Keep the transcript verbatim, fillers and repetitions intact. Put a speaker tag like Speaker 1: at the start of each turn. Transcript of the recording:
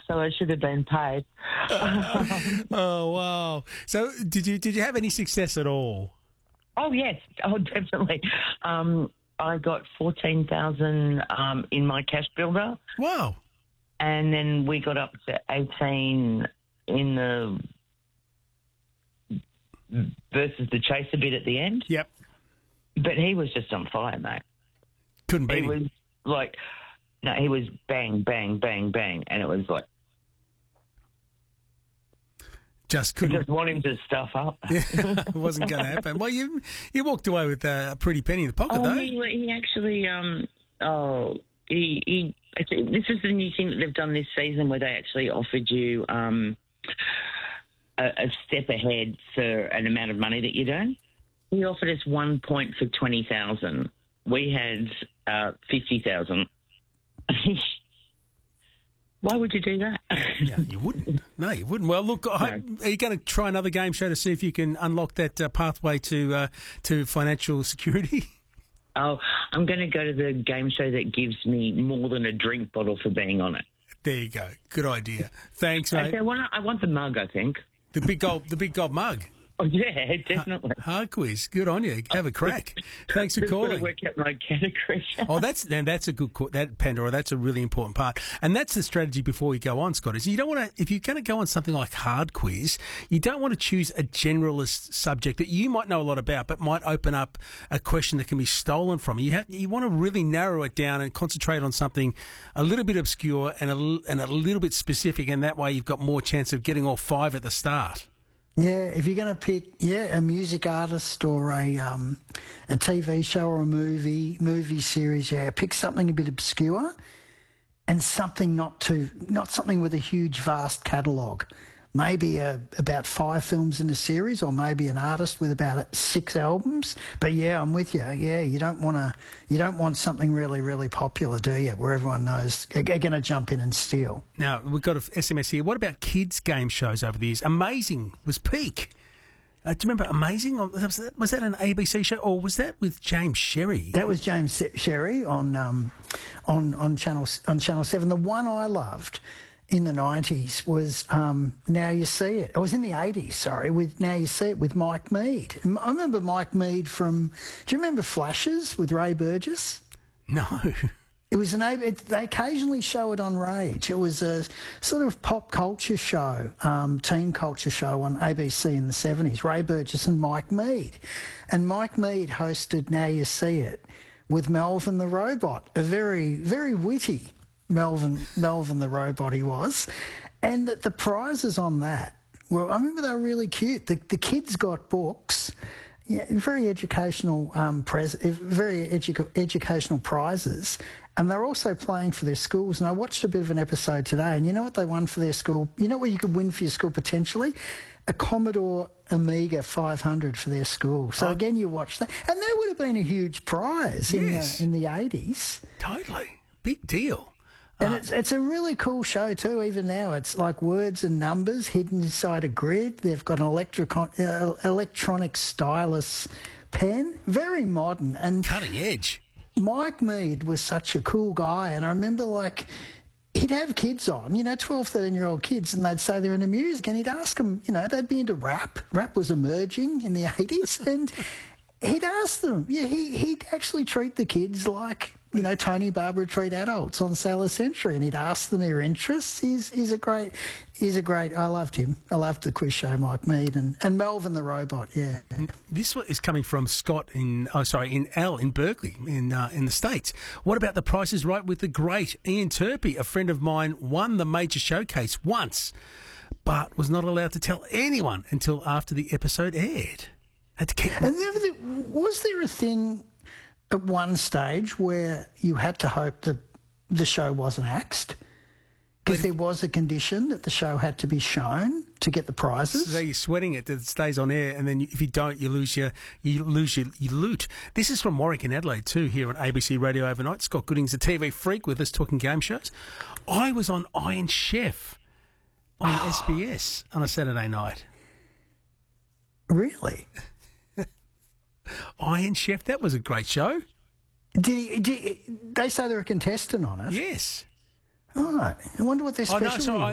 Speaker 1: so I should have been paid.
Speaker 2: Oh, wow. So did you did you have any success at all?
Speaker 1: Oh, yes. Oh, definitely. Um, I got fourteen thousand um, in my cash builder.
Speaker 2: Wow.
Speaker 1: And then we got up to eighteen in the versus the chaser bit at the end.
Speaker 2: Yep.
Speaker 1: But he was just on fire, mate.
Speaker 2: Couldn't beat
Speaker 1: He
Speaker 2: him.
Speaker 1: was like, no, he was bang, bang, bang, bang. And it was like,
Speaker 2: Just
Speaker 1: I
Speaker 2: couldn't.
Speaker 1: just want him to stuff up.
Speaker 2: Yeah, it wasn't going to happen. Well, you you walked away with uh, a pretty penny in the pocket,
Speaker 1: Oh,
Speaker 2: though.
Speaker 1: he, he actually, um, oh, he, he, this is the new thing that they've done this season where they actually offered you um, a, a step ahead for an amount of money that you'd earn. He offered us one point for twenty thousand. We had uh, fifty thousand. Why would you do that?
Speaker 2: Yeah, you wouldn't. No, you wouldn't. Well, look, I, are you going to try another game show to see if you can unlock that uh, pathway to uh, to financial security?
Speaker 1: Oh, I'm going to go to the game show that gives me more than a drink bottle for being on it.
Speaker 2: There you go. Good idea. Thanks, mate.
Speaker 1: Okay, I want, I want the mug, I think.
Speaker 2: The big gold, the big gold mug.
Speaker 1: Oh, yeah, definitely.
Speaker 2: Hard quiz. Good on you. Have a crack. Thanks for
Speaker 1: Just gotta
Speaker 2: calling.
Speaker 1: work out my category.
Speaker 2: Oh, that's then that's a good co- that Pandora. That's a really important part, and that's the strategy before you go on, Scott. Is you don't want to if you're going to go on something like hard quiz, you don't want to choose a generalist subject that you might know a lot about, but might open up a question that can be stolen from you. You, have, you want to really narrow it down and concentrate on something a little bit obscure and a, and a little bit specific, and that way you've got more chance of getting all five at the start.
Speaker 3: Yeah, if you're going to pick, yeah, a music artist or a um, a T V show or a movie movie series, yeah, pick something a bit obscure and something not too, not something with a huge, vast catalogue. Maybe a, about five films in a series, or maybe an artist with about six albums. But yeah, I'm with you. Yeah, you don't want to, you don't want something really, really popular, do you? Where everyone knows they're going to jump in and steal.
Speaker 2: Now, we've got an S M S here. What about kids' game shows over the years? Amazing was peak. Uh, do you remember Amazing? Was that, was that an A B C show, or was that with James Sherry?
Speaker 3: That was James Sherry on um, on on channel on Channel Seven. The one I loved in the nineties was um, Now You See It. It was in the eighties, sorry, with Now You See It with Mike Mead. I remember Mike Mead from, do you remember Flashes with Ray Burgess?
Speaker 2: No.
Speaker 3: It was an, it, they occasionally show it on Rage. It was a sort of pop culture show, um, teen culture show on A B C in the seventies, Ray Burgess and Mike Mead. And Mike Mead hosted Now You See It with Melvin the Robot, a very, very witty Melvin, Melvin the Robot he was. And the, the prizes on that, well, I remember they were really cute. The, the kids got books, yeah, very educational, um, pres- very edu- educational prizes, and they're also playing for their schools. And I watched a bit of an episode today, and you know what they won for their school? You know what you could win for your school potentially? A Commodore Amiga five hundred for their school. So
Speaker 2: oh.
Speaker 3: again, you watch that, and that would have been a huge prize
Speaker 2: Yes.
Speaker 3: in the, in the eighties.
Speaker 2: Totally. Big deal.
Speaker 3: And
Speaker 2: Uh,
Speaker 3: it's it's a really cool show too. Even now, it's like words and numbers hidden inside a grid. They've got an electric uh, electronic stylus pen, very modern. And
Speaker 2: cutting edge.
Speaker 3: Mike Mead was such a cool guy, and I remember like he'd have kids on, you know, twelve, thirteen-year-old kids, and they'd say they're into music, and he'd ask them, you know, they'd be into rap. Rap was emerging in the eighties, and he'd ask them, yeah, he, he'd actually treat the kids like, you know, Tony Barber treat adults on Sailor Century, and he'd ask them their interests. He's he's a great, he's a great, I loved him. I loved the quiz show, Mike Mead, and, and Melvin the Robot, yeah.
Speaker 2: This one is coming from Scott in, oh, sorry, in Al in Berkeley, in uh, in the States. What about The Price is Right with the great Ian Turpie? A friend of mine won the major showcase once, but was not allowed to tell anyone until after the episode aired. Had to keep.
Speaker 3: And there, was there a thing at one stage where you had to hope that the show wasn't axed? Because there was a condition that the show had to be shown to get the prizes.
Speaker 2: So you're sweating it that it stays on air, and then if you don't, you lose your you lose your, your loot. This is from Warwick in Adelaide too, here on A B C Radio Overnight. Scott Gooding's a T V freak with us talking game shows. I was on Iron Chef on oh. S B S on a Saturday night.
Speaker 3: Really?
Speaker 2: Iron Chef, that was a great show.
Speaker 3: Did, he, did he, they say they're a contestant on it?
Speaker 2: Yes.
Speaker 3: All right. I wonder what their
Speaker 2: Oh,
Speaker 3: special
Speaker 2: no, sorry,